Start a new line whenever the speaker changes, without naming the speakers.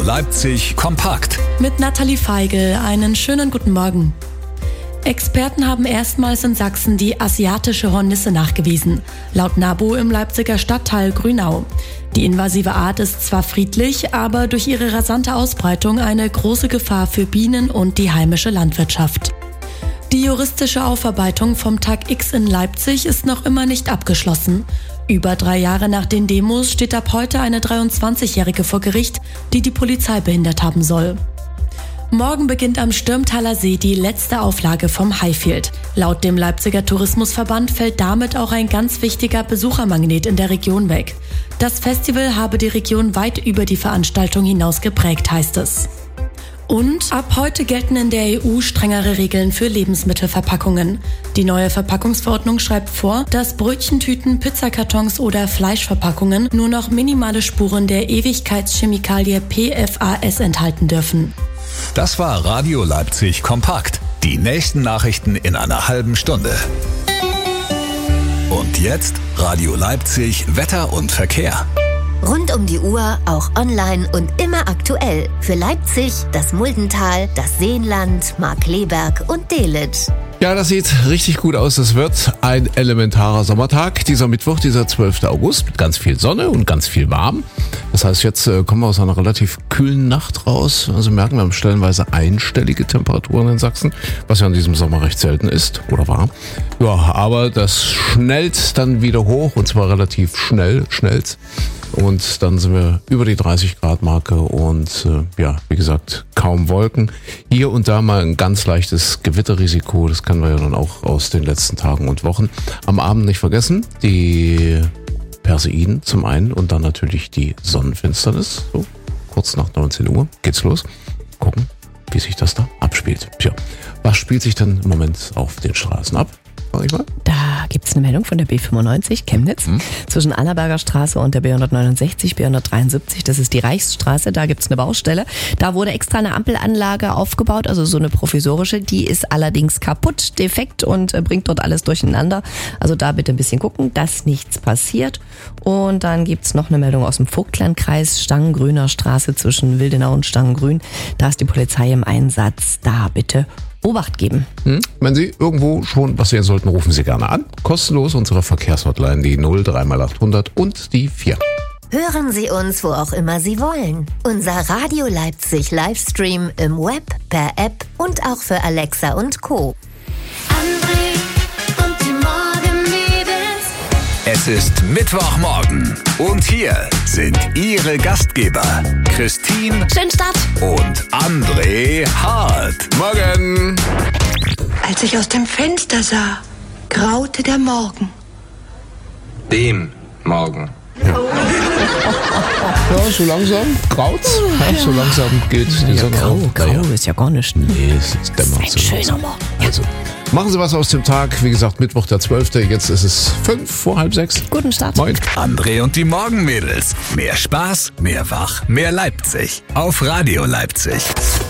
Leipzig kompakt.
Mit Nathalie Feigl einen schönen guten Morgen. Experten haben erstmals in Sachsen die asiatische Hornisse nachgewiesen, laut NABU im Leipziger Stadtteil Grünau. Die invasive Art ist zwar friedlich, aber durch ihre rasante Ausbreitung eine große Gefahr für Bienen und die heimische Landwirtschaft. Die juristische Aufarbeitung vom Tag X in Leipzig ist noch immer nicht abgeschlossen. Über 3 Jahre nach den Demos steht ab heute eine 23-Jährige vor Gericht, die die Polizei behindert haben soll. Morgen beginnt am Stürmtaler See die letzte Auflage vom Highfield. Laut dem Leipziger Tourismusverband fällt damit auch ein ganz wichtiger Besuchermagnet in der Region weg. Das Festival habe die Region weit über die Veranstaltung hinaus geprägt, heißt es. Und ab heute gelten in der EU strengere Regeln für Lebensmittelverpackungen. Die neue Verpackungsverordnung schreibt vor, dass Brötchentüten, Pizzakartons oder Fleischverpackungen nur noch minimale Spuren der Ewigkeitschemikalie PFAS enthalten dürfen.
Das war Radio Leipzig kompakt. Die nächsten Nachrichten in einer halben Stunde. Und jetzt Radio Leipzig Wetter und Verkehr.
Rund um die Uhr, auch online und immer aktuell. Für Leipzig, das Muldental, das Seenland, Markkleeberg und Delitzsch.
Ja, das sieht richtig gut aus. Es wird ein elementarer Sommertag. Dieser Mittwoch, dieser 12. August, mit ganz viel Sonne und ganz viel warm. Das heißt, jetzt kommen wir aus einer relativ kühlen Nacht raus. Also merken wir haben stellenweise einstellige Temperaturen in Sachsen, was ja in diesem Sommer recht selten ist oder war. Ja, aber das schnellt dann wieder hoch und zwar relativ schnellst. Und dann sind wir über die 30 Grad Marke und wie gesagt, kaum Wolken. Hier und da mal ein ganz leichtes Gewitterrisiko, das kennen wir ja dann auch aus den letzten Tagen und Wochen. Am Abend nicht vergessen, die Perseiden zum einen und dann natürlich die Sonnenfinsternis. So, kurz nach 19 Uhr geht's los. Gucken, wie sich das da abspielt. Tja, was spielt sich denn im Moment auf den Straßen ab?
Da gibt es eine Meldung von der B95 Chemnitz zwischen Annaberger Straße und der B169, B173, das ist die Reichsstraße, da gibt es eine Baustelle. Da wurde extra eine Ampelanlage aufgebaut, also so eine provisorische, die ist allerdings kaputt, defekt und bringt dort alles durcheinander. Also da bitte ein bisschen gucken, dass nichts passiert. Und dann gibt es noch eine Meldung aus dem Vogtlandkreis, Stangengrüner Straße zwischen Wildenau und Stangengrün. Da ist die Polizei im Einsatz, da bitte Obacht geben.
Wenn Sie irgendwo schon was sehen sollten, rufen Sie gerne an. Kostenlos unsere Verkehrshotline, die 03x800 und die 4.
Hören Sie uns, wo auch immer Sie wollen. Unser Radio Leipzig Livestream im Web, per App und auch für Alexa und Co.
André und die Morgenmädels.
Es ist Mittwochmorgen und hier sind Ihre Gastgeber Christine
Schönen Start.
und André Hart.
Morgen!
Als ich aus dem Fenster sah, graute der Morgen.
Dem Morgen.
Ja, so langsam graut's. Ja, so langsam geht die Sonne auf.
Grau ist ja gar nicht.
Nee, es dämmert
Ein
so
schöner
langsam.
Morgen.
Also, machen Sie was aus dem Tag. Wie gesagt, Mittwoch der 12. Jetzt ist es 5:45.
Guten Start.
Moin.
André und die Morgenmädels. Mehr Spaß, mehr Wach, mehr Leipzig. Auf Radio Leipzig.